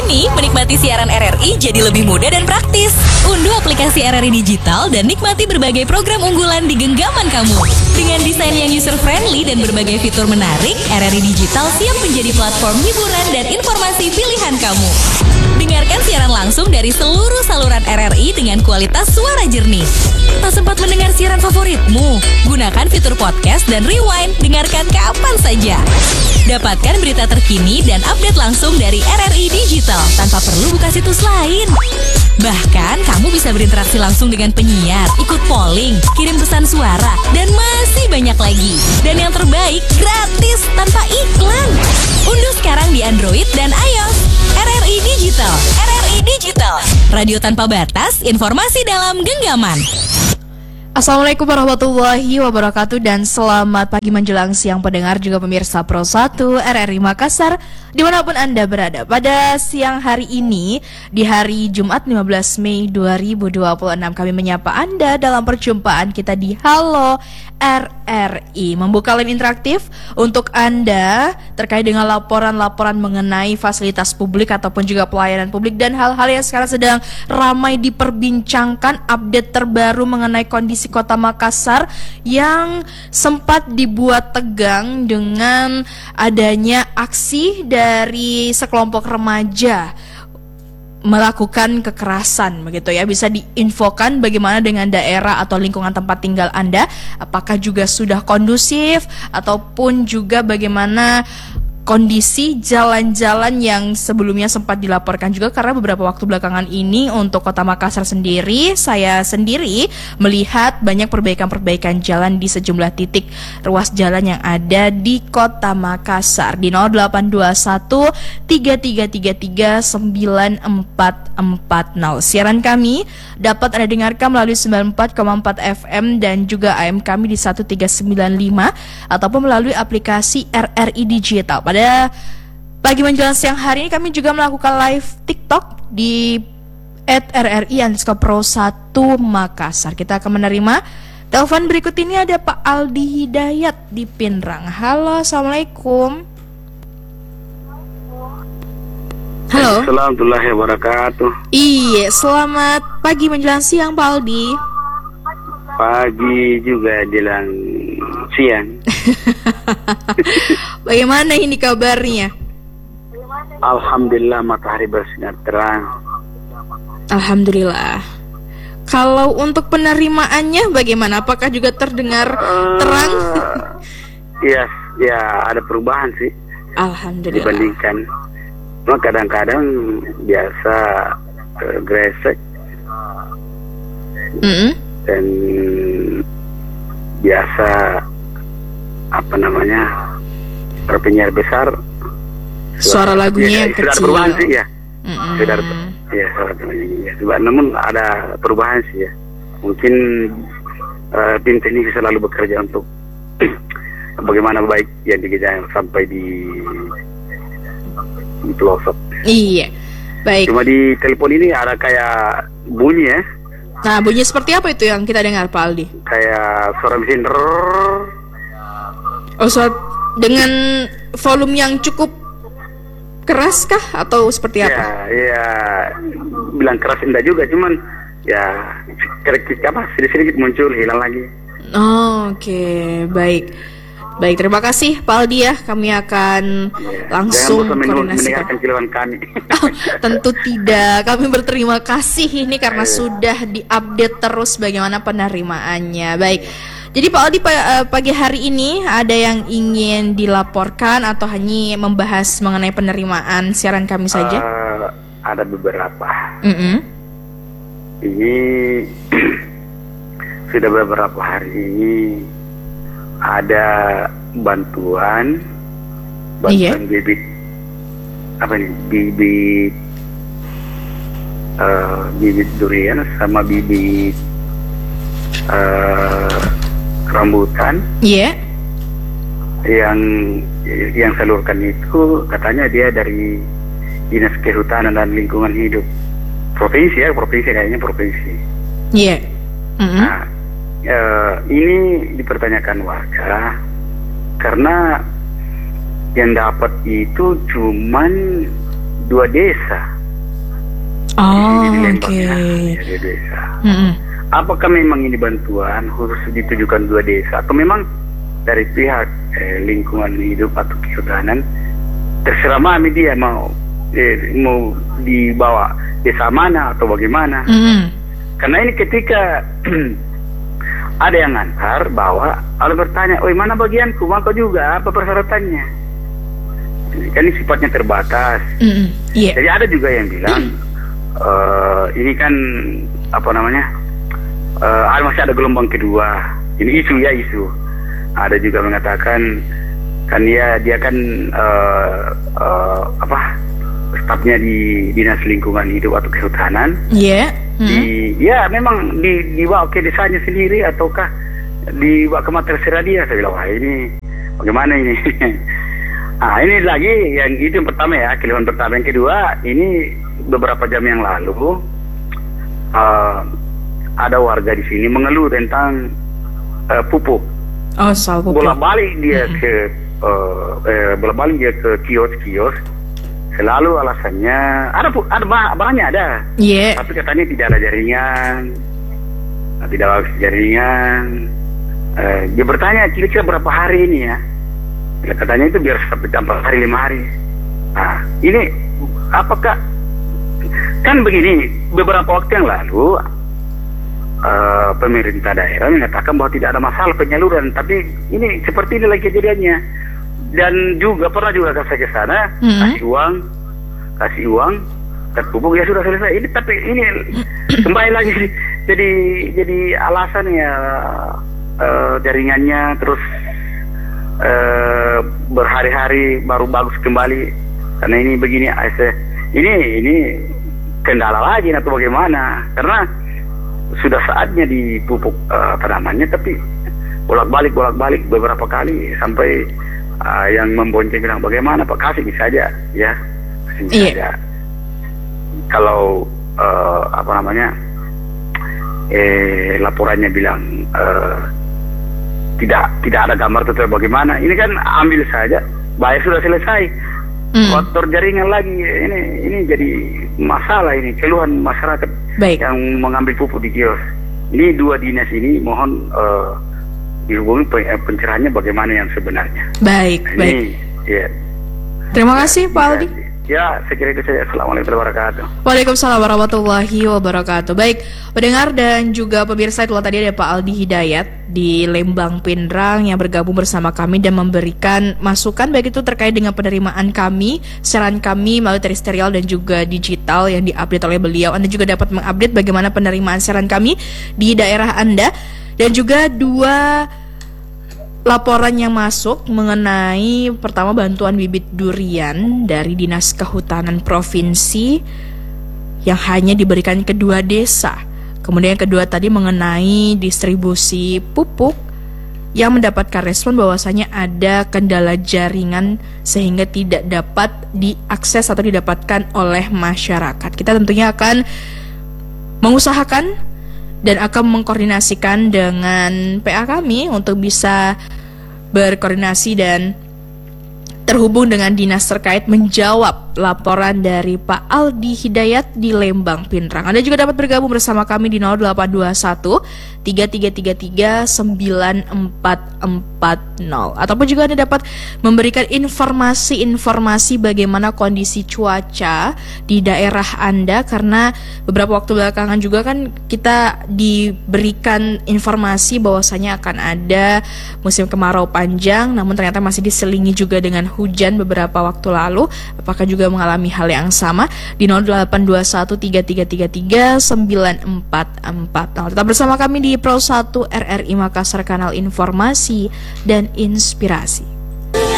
Kini, menikmati siaran RRI jadi lebih mudah dan praktis. Unduh aplikasi RRI Digital dan nikmati berbagai program unggulan di genggaman kamu. Dengan desain yang user-friendly dan berbagai fitur menarik, RRI Digital siap menjadi platform hiburan dan informasi pilihan kamu. Dengarkan siaran langsung dari seluruh saluran RRI dengan kualitas suara jernih. Tak sempat mendengar siaran favoritmu? Gunakan fitur podcast dan rewind, dengarkan kapan saja. Dapatkan berita terkini dan update langsung dari RRI Digital tanpa perlu buka situs lain. Bahkan, kamu bisa berinteraksi langsung dengan penyiar, ikut polling, kirim pesan suara, dan masih banyak lagi. Dan yang terbaik, gratis tanpa iklan. Unduh sekarang di Android dan iOS. RRI Digital. RRI Digital. Radio tanpa batas, informasi dalam genggaman. Assalamualaikum warahmatullahi wabarakatuh dan selamat pagi menjelang siang pendengar juga pemirsa Pro 1 RRI Makassar dimanapun Anda berada. Pada siang hari ini di hari Jumat 15 Mei 2026 kami menyapa Anda dalam perjumpaan kita di Halo RRI, membuka line interaktif untuk Anda terkait dengan laporan-laporan mengenai fasilitas publik ataupun juga pelayanan publik dan hal-hal yang sekarang sedang ramai diperbincangkan, update terbaru mengenai kondisi Kota Makassar yang sempat dibuat tegang dengan adanya aksi dari sekelompok remaja melakukan kekerasan, begitu ya. Bisa diinfokan bagaimana dengan daerah atau lingkungan tempat tinggal Anda, apakah juga sudah kondusif ataupun juga bagaimana kondisi jalan-jalan yang sebelumnya sempat dilaporkan juga, karena beberapa waktu belakangan ini untuk Kota Makassar sendiri, saya sendiri melihat banyak perbaikan-perbaikan jalan di sejumlah titik ruas jalan yang ada di Kota Makassar di 0821 3333 9440. Siaran kami dapat Anda dengarkan melalui 94,4 FM dan juga AM kami di 1395 ataupun melalui aplikasi RRI Digital. Pada pagi menjelang siang hari ini kami juga melakukan live TikTok di @RRI_Pro1 Makassar. Kita akan menerima telepon berikut ini. Ada Pak Aldi Hidayat di Pinrang. Halo, assalamualaikum. Halo. Assalamualaikum warahmatullahi wabarakatuh. Iya, selamat pagi menjelang siang Pak Aldi. Pagi juga jelang siang. Bagaimana ini kabarnya? Alhamdulillah, matahari bersinar terang. Alhamdulillah. Kalau untuk penerimaannya bagaimana? Apakah juga terdengar terang? Ya, ada perubahan sih. Alhamdulillah. Dibandingkan. Cuma kadang-kadang biasa gresek. Dan biasa penyiar besar suara lagunya yang kecil. Sudah ada perubahan sih ya. Namun ada perubahan sih ya. Mungkin tim teknik selalu bekerja untuk bagaimana baik yang dikerjakan sampai di pelosok. Iya, baik. Cuma di telepon ini ada kayak bunyi ya. Nah, bunyi seperti apa itu yang kita dengar Pak Aldi? Kayak suara mesin. Dengan volume yang cukup keras kah atau seperti apa? Ya, bilang keras enggak juga, cuman ya sedikit muncul hilang lagi. Oke, baik. Baik, terima kasih Pak Aldi ya. Kami akan langsung mendengarkan keluhan kami. Tentu tidak. Kami berterima kasih ini karena sudah diupdate terus bagaimana penerimaannya. Baik. Jadi Pak Aldi, pagi hari ini ada yang ingin dilaporkan atau hanya membahas mengenai penerimaan siaran kami saja? Ada beberapa. Ini sudah beberapa hari ini ada bantuan bibit bibit durian sama bibit rambutan. Yang salurkan itu katanya dia dari Dinas Kehutanan dan Lingkungan Hidup provinsi kayaknya provinsi. Nah, ini dipertanyakan warga karena yang dapat itu cuman 2 desa Oh, di Lembang oke. ya, di desa. Mm-mm. Apakah memang ini bantuan khusus ditujukan 2 desa atau memang dari pihak lingkungan hidup atau kehutanan, terserah mami dia mau dibawa desa mana atau bagaimana? Mm-mm. Karena ini ketika ada yang ngantar bawa, lalu bertanya, "Oi, mana bagianku? Maka juga apa persyaratannya?" Kan ini sifatnya terbatas. Mm-mm. Iya. Jadi ada juga yang bilang ini kan apa namanya? Masih ada gelombang kedua. Ini isu. Ada juga mengatakan kan dia kan stafnya di Dinas Lingkungan Hidup atau Kehutanan. Iya. Ya memang dibawa ke desanya sendiri ataukah dibawa ke terserah dia. Saya bilang, wah ini bagaimana ini? Ini lagi yang itu yang pertama ya, keluhan pertama. Yang kedua, ini beberapa jam yang lalu ada warga di sini mengeluh tentang pupuk. Oh, soal pupuk. Bolak-balik dia ke kios-kios. Selalu alasannya ada banyak ada. Iya. Tapi katanya tidak ada jaringan. Tidak ada jaringan. Dia bertanya kira-kira berapa hari ini ya? Katanya itu biar sampai 4 hari 5 hari. Ini apakah kan begini, beberapa waktu yang lalu pemerintah daerah mengatakan bahwa tidak ada masalah penyaluran, tapi ini seperti ini lagi kejadiannya. Dan juga pernah juga saya ke sana, kasih uang, terpupuk ya sudah selesai. Ini tapi ini kembali lagi jadi alasan ya jaringannya terus berhari-hari baru bagus kembali. Karena ini begini, ini kendala lagi atau bagaimana? Karena sudah saatnya dipupuk tanamannya, tapi bolak-balik beberapa kali sampai yang membonceng bilang bagaimana Pak, kasih saja ya, kasih saja. Kalau laporannya bilang tidak ada gambar tutorial bagaimana, ini kan ambil saja, bayar sudah selesai. Kotor jaringan lagi, ini jadi masalah, ini keluhan masyarakat. Baik. Yang mengambil pupuk di kios. Ini 2 dinas ini mohon dihubungi pencerahannya bagaimana yang sebenarnya. Baik. Ya. Terima kasih Pak Aldi. Ya, saya kira itu saja. Assalamualaikum warahmatullahi wabarakatuh. Waalaikumsalam warahmatullahi wabarakatuh. Baik, pendengar dan juga pemirsa, itulah tadi ada Pak Aldi Hidayat di Lembang Pindrang yang bergabung bersama kami dan memberikan masukan baik itu terkait dengan penerimaan kami, siaran kami melalui terestrial dan juga digital yang diupdate oleh beliau. Anda juga dapat mengupdate bagaimana penerimaan siaran kami di daerah Anda, dan juga 2 laporan yang masuk mengenai pertama bantuan bibit durian dari Dinas Kehutanan Provinsi yang hanya diberikan ke 2 desa. Kemudian yang kedua tadi mengenai distribusi pupuk yang mendapatkan respon bahwasanya ada kendala jaringan sehingga tidak dapat diakses atau didapatkan oleh masyarakat. Kita tentunya akan mengusahakan dan akan mengkoordinasikan dengan PA kami untuk bisa berkoordinasi dan terhubung dengan dinas terkait menjawab laporan dari Pak Aldi Hidayat di Lembang Pindrang. Anda juga dapat bergabung bersama kami di 0821 3333 9440, ataupun juga Anda dapat memberikan informasi bagaimana kondisi cuaca di daerah Anda, karena beberapa waktu belakangan juga kan kita diberikan informasi bahwasanya akan ada musim kemarau panjang, namun ternyata masih diselingi juga dengan hujan beberapa waktu lalu. Apakah juga mengalami hal yang sama? Di 0821 3333 9440. Tetap bersama kami di Pro 1 RRI Makassar, kanal informasi dan inspirasi.